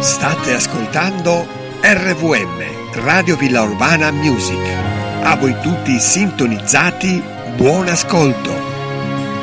State ascoltando RVM, Radio Villa Urbana Music. A voi tutti sintonizzati, buon ascolto.